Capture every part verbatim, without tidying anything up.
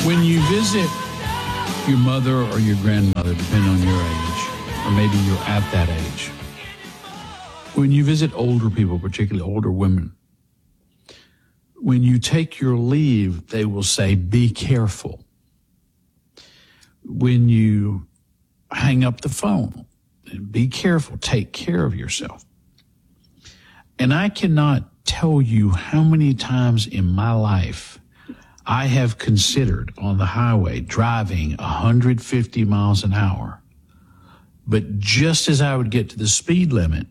When you visit your mother or your grandmother, depending on your age, or maybe you're at that age, when you visit older people, particularly older women, when you take your leave, they will say, be careful. When you hang up the phone, be careful, take care of yourself. And I cannot tell you how many times in my life I have considered on the highway driving one hundred fifty miles an hour. But just as I would get to the speed limit,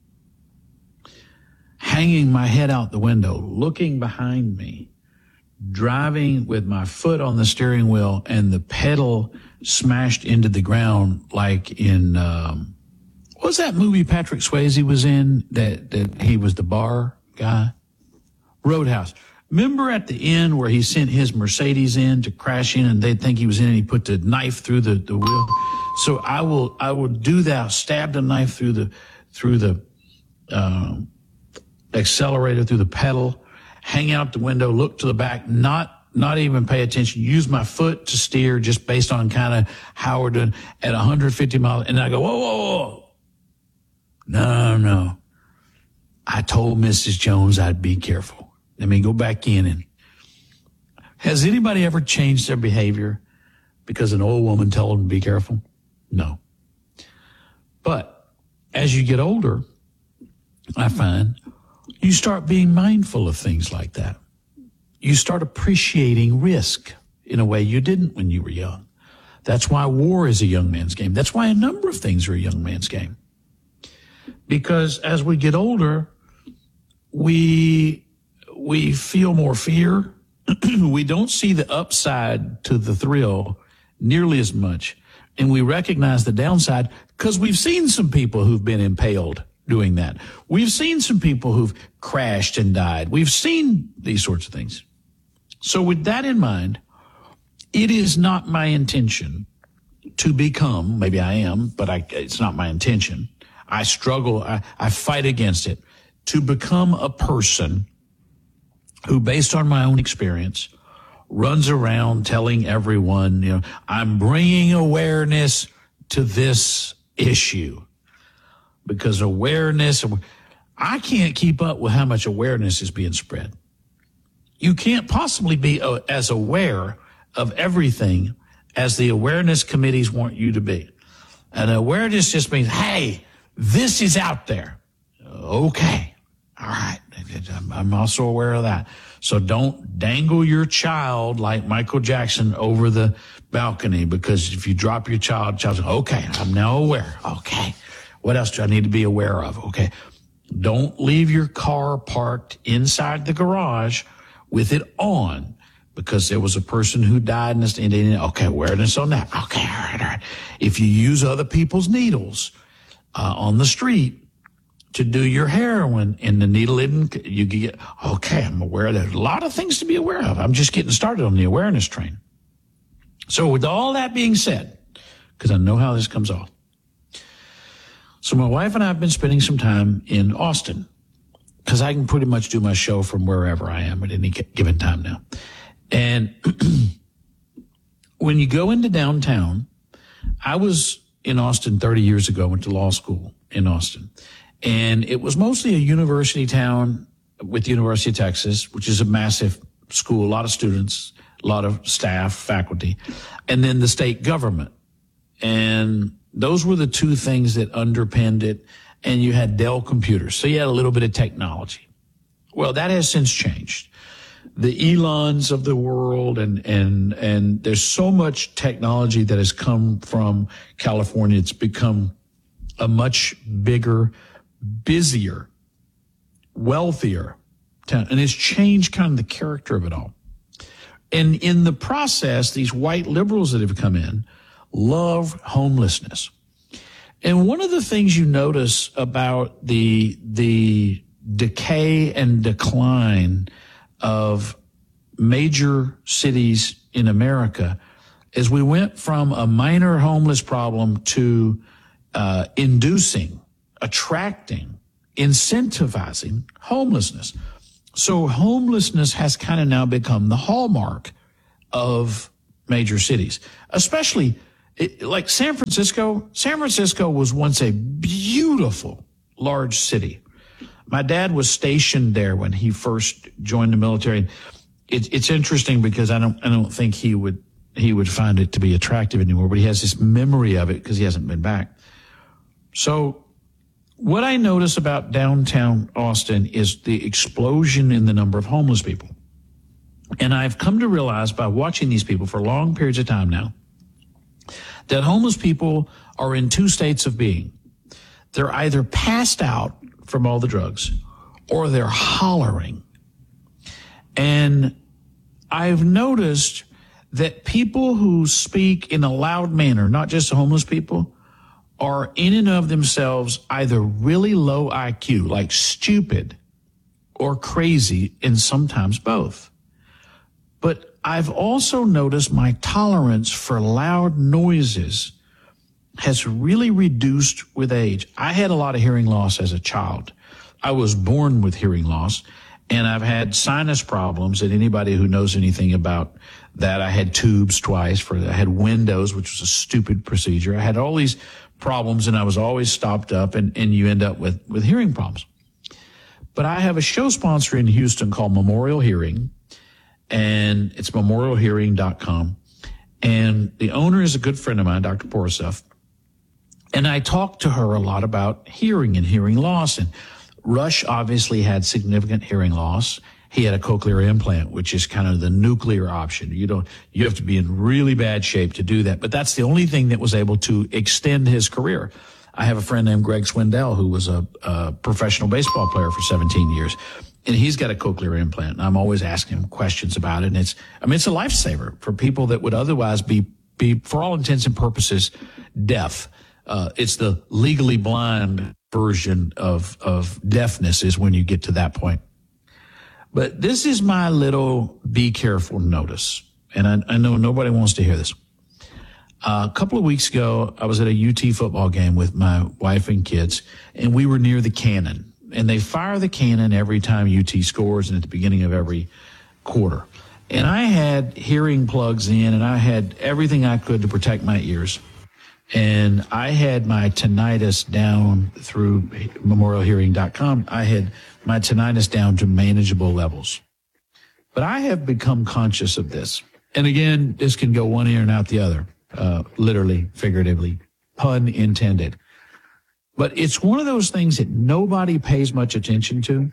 hanging my head out the window, looking behind me, driving with my foot on the steering wheel and the pedal smashed into the ground like in, um, what was that movie Patrick Swayze was in that, that he was the bar guy? Roadhouse. Remember at the end where he sent his Mercedes in to crash in and they'd think he was in and he put the knife through the, the wheel? So I will, I will do that, stab the knife through the, through the, uh, accelerator, through the pedal, hang out the window, look to the back, not, not even pay attention, use my foot to steer just based on kind of how we're doing at one hundred fifty miles. And I go, whoa, whoa, whoa. No, no. I told Missus Jones I'd be careful. Let me go back in. And has anybody ever changed their behavior because an old woman told them to be careful? No. But as you get older, I find you start being mindful of things like that. You start appreciating risk in a way you didn't when you were young. That's why war is a young man's game. That's why a number of things are a young man's game. Because as we get older, we we feel more fear. We don't see the upside to the thrill nearly as much. And we recognize the downside because we've seen some people who've been impaled doing that. We've seen some people who've crashed and died. We've seen these sorts of things. So with that in mind, it is not my intention to become, maybe I am, but I, it's not my intention. I struggle, I, I fight against it, to become a person who, based on my own experience, runs around telling everyone, you know, I'm bringing awareness to this issue. Because awareness, I can't keep up with how much awareness is being spread. You can't possibly be uh, as aware of everything as the awareness committees want you to be. And awareness just means, hey, this is out there. Okay. All right. I'm also aware of that. So don't dangle your child like Michael Jackson over the balcony, because if you drop your child, child's like, okay, I'm now aware. Okay. What else do I need to be aware of? Okay. Don't leave your car parked inside the garage with it on because there was a person who died in this. Okay, awareness on that. Okay, all right, all right. If you use other people's needles uh, on the street to do your heroin and the needle didn't, you get, okay, I'm aware of that. A lot of things to be aware of. I'm just getting started on the awareness train. So with all that being said, because I know how this comes off, so my wife and I have been spending some time in Austin because I can pretty much do my show from wherever I am at any given time now. And when you go into downtown, I was in Austin thirty years ago, went to law school in Austin. And it was mostly a university town with the University of Texas, which is a massive school, a lot of students, a lot of staff, faculty, and then the state government. And those were the two things that underpinned it. And you had Dell computers. So you had a little bit of technology. Well, that has since changed. The Elons of the world and, and, and there's so much technology that has come from California. It's become a much bigger, busier, wealthier town. And it's changed kind of the character of it all. And in the process, these white liberals that have come in love homelessness. And one of the things you notice about the the decay and decline of major cities in America is we went from a minor homeless problem to uh, inducing, attracting, incentivizing homelessness. So homelessness has kind of now become the hallmark of major cities, especially it, like San Francisco. San Francisco was once a beautiful, large city. My dad was stationed there when he first joined the military. It, it's interesting because I don't, I don't think he would, he would find it to be attractive anymore, but he has this memory of it because he hasn't been back. So what I notice about downtown Austin is the explosion in the number of homeless people. And I've come to realize by watching these people for long periods of time now that homeless people are in two states of being. They're either passed out from all the drugs or they're hollering. And I've noticed that people who speak in a loud manner, not just homeless people, are in and of themselves either really low I Q, like stupid, or crazy, and sometimes both. But I've also noticed my tolerance for loud noises has really reduced with age. I had a lot of hearing loss as a child. I was born with hearing loss, and I've had sinus problems. And anybody who knows anything about that, I had tubes twice. For I had windows, which was a stupid procedure. I had all these problems, and I was always stopped up, and, and you end up with, with hearing problems. But I have a show sponsor in Houston called Memorial Hearing, and it's memorial hearing dot com. And the owner is a good friend of mine, Doctor Porosov. And I talked to her a lot about hearing and hearing loss. And Rush obviously had significant hearing loss. He had a cochlear implant, which is kind of the nuclear option. You don't, you have to be in really bad shape to do that. But that's the only thing that was able to extend his career. I have a friend named Greg Swindell, who was a, a professional baseball player for seventeen years. And he's got a cochlear implant. And I'm always asking him questions about it. And it's, I mean, it's a lifesaver for people that would otherwise be, be, for all intents and purposes, deaf. Uh, it's the legally blind version of, of deafness is when you get to that point. But this is my little be careful notice. And I, I know nobody wants to hear this. Uh, a couple of weeks ago, I was at a U T football game with my wife and kids, and we were near the cannon. And they fire the cannon every time U T scores and at the beginning of every quarter. And I had hearing plugs in, and I had everything I could to protect my ears. And I had my tinnitus down through memorial hearing dot com. I had my tinnitus down to manageable levels. But I have become conscious of this. And again, this can go one ear and out the other, uh, literally, figuratively, pun intended. But it's one of those things that nobody pays much attention to.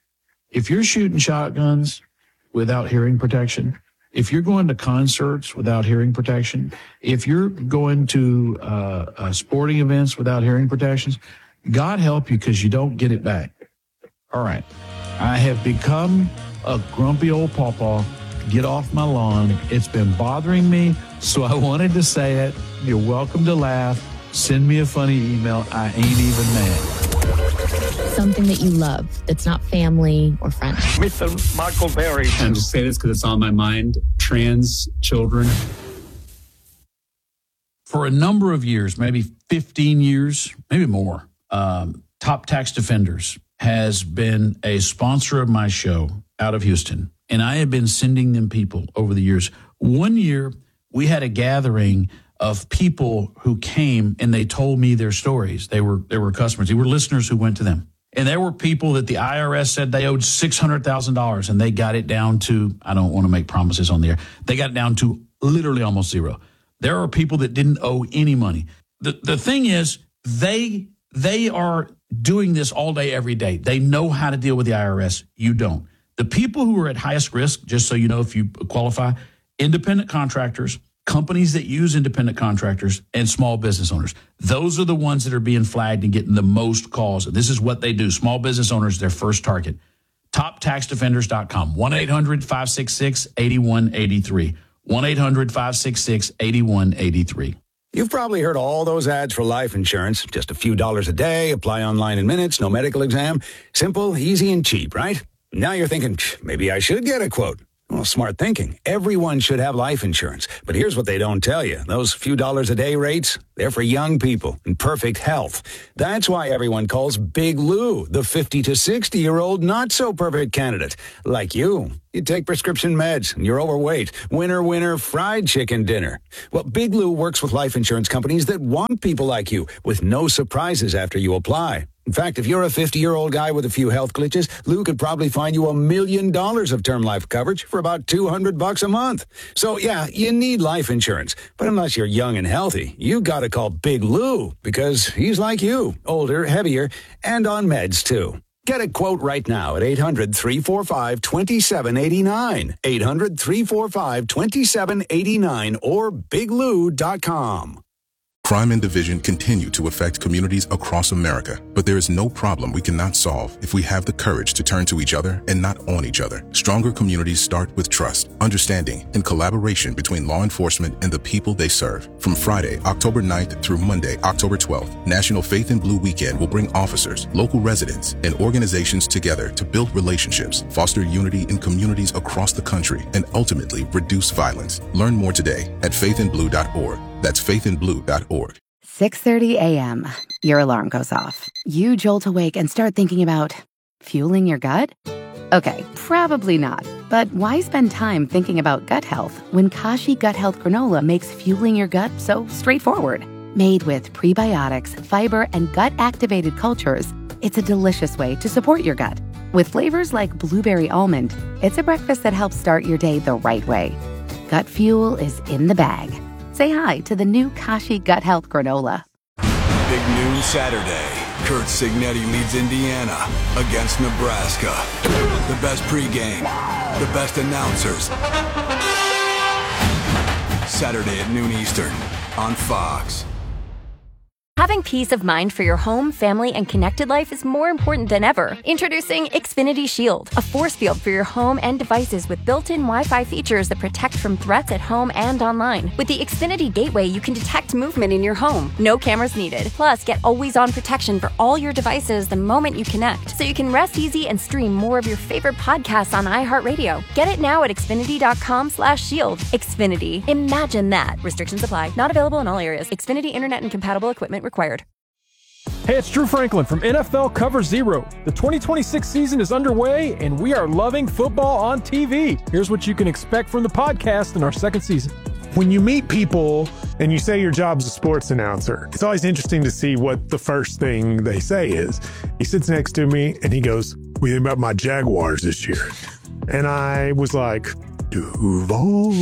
If you're shooting shotguns without hearing protection, if you're going to concerts without hearing protection, if you're going to uh, uh, sporting events without hearing protections, God help you because you don't get it back. All right. I have become a grumpy old pawpaw. Get off my lawn. It's been bothering me, so I wanted to say it. You're welcome to laugh. Send me a funny email. I ain't even mad. Something that you love that's not family or friends. Mister Michael Berry. I'm just saying this because it's on my mind. Trans children. For a number of years, maybe fifteen years, maybe more, um, Top Tax Defenders has been a sponsor of my show out of Houston. And I have been sending them people over the years. One year, we had a gathering of people who came and they told me their stories. They were, they were customers. They were listeners who went to them. And there were people that the I R S said they owed six hundred thousand dollars, and they got it down to, I don't want to make promises on the air, they got it down to literally almost zero. There are people that didn't owe any money. The the thing is, they they are doing this all day, every day. They know how to deal with the I R S. You don't. The people who are at highest risk, just so you know if you qualify, independent contractors, companies that use independent contractors, and small business owners. Those are the ones that are being flagged and getting the most calls. This is what they do. Small business owners, their first target. top tax defenders dot com. one eight hundred five six six eight one eight three. one eight hundred five six six eight one eight three. You've probably heard all those ads for life insurance. Just a few dollars a day, apply online in minutes, no medical exam. Simple, easy, and cheap, right? Now you're thinking, maybe I should get a quote. Well, smart thinking. Everyone should have life insurance. But here's what they don't tell you. Those few dollars a day rates, they're for young people in perfect health. That's why everyone calls Big Lou the fifty to sixty-year-old not-so-perfect candidate. Like you. You take prescription meds and you're overweight. Winner, winner, fried chicken dinner. Well, Big Lou works with life insurance companies that want people like you with no surprises after you apply. In fact, if you're a fifty-year-old guy with a few health glitches, Lou could probably find you a million dollars of term life coverage for about two hundred bucks a month. So, yeah, you need life insurance. But unless you're young and healthy, you got to call Big Lou because he's like you, older, heavier, and on meds, too. Get a quote right now at eight hundred, three four five, two seven eight nine, eight hundred, three four five, two seven eight nine, or big lou dot com. Crime and division continue to affect communities across America, but there is no problem we cannot solve if we have the courage to turn to each other and not on each other. Stronger communities start with trust, understanding, and collaboration between law enforcement and the people they serve. From Friday, October ninth through Monday, October twelfth, National Faith in Blue Weekend will bring officers, local residents, and organizations together to build relationships, foster unity in communities across the country, and ultimately reduce violence. Learn more today at faith in blue dot org. That's faith in blue dot org. six thirty a.m. Your alarm goes off. You jolt awake and start thinking about fueling your gut? Okay, probably not. But why spend time thinking about gut health when Kashi Gut Health Granola makes fueling your gut so straightforward? Made with prebiotics, fiber, and gut-activated cultures, it's a delicious way to support your gut. With flavors like blueberry almond, it's a breakfast that helps start your day the right way. Gut fuel is in the bag. Say hi to the new Kashi Gut Health Granola. Big noon Saturday. Kurt Signetti leads Indiana against Nebraska. The best pregame, the best announcers. Saturday at noon Eastern on Fox. Having peace of mind for your home, family, and connected life is more important than ever. Introducing Xfinity Shield, a force field for your home and devices with built-in Wi-Fi features that protect from threats at home and online. With the Xfinity Gateway, you can detect movement in your home. No cameras needed. Plus, get always-on protection for all your devices the moment you connect, so you can rest easy and stream more of your favorite podcasts on iHeartRadio. Get it now at xfinity.com slash shield. Xfinity. Imagine that. Restrictions apply. Not available in all areas. Xfinity Internet and compatible equipment required. Hey, it's Drew Franklin from N F L Cover Zero. The twenty twenty-six season is underway, and we are loving football on T V. Here's what you can expect from the podcast in our second season. When you meet people and you say your job's a sports announcer, it's always interesting to see what the first thing they say is. He sits next to me and he goes, "What do you think about my Jaguars this year?" And I was like, Duval.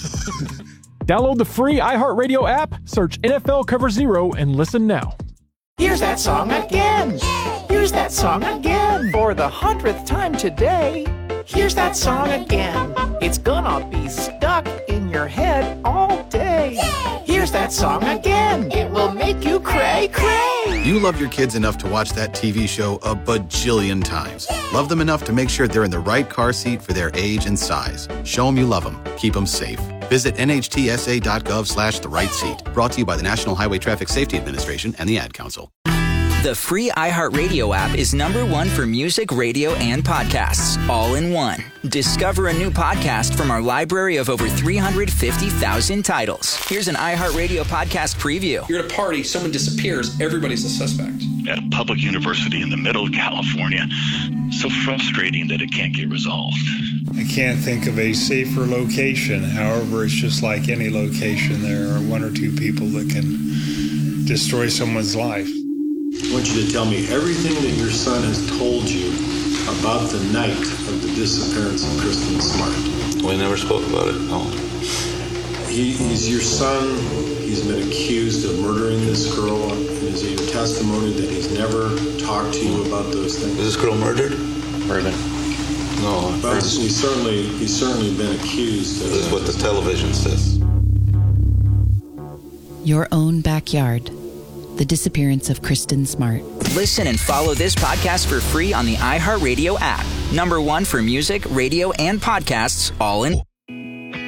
Download the free iHeartRadio app, search N F L Cover Zero, and listen now. Here's that song again. Here's that song again. For the hundredth time today. Here's that song again. It's gonna be stuck in your head all day. Here's that song again. It will make you cray cray. You love your kids enough to watch that T V show a bajillion times. Love them enough to make sure they're in the right car seat for their age and size. Show them you love them. Keep them safe. Visit nhtsa.gov slash the right seat. Brought to you by the National Highway Traffic Safety Administration and the Ad Council. The free iHeartRadio app is number one for music, radio, and podcasts, all in one. Discover a new podcast from our library of over three hundred fifty thousand titles. Here's an iHeartRadio podcast preview. You're at a party, someone disappears, everybody's a suspect. At a public university in the middle of California, so frustrating that it can't get resolved. I can't think of a safer location. However, it's just like any location. There are one or two people that can destroy someone's life. I want you to tell me everything that your son has told you about the night of the disappearance of Kristen Smart. We never spoke about it, no. He, he's your son. He's been accused of murdering this girl. Is it your testimony that he's never talked to you about those things? Is this girl murdered? Murdered. No. But he's certainly, he's certainly been accused of This is what the television says. Your own backyard. The disappearance of Kristen Smart. Listen and follow this podcast for free on the iHeartRadio app. Number one for music, radio, and podcasts, all in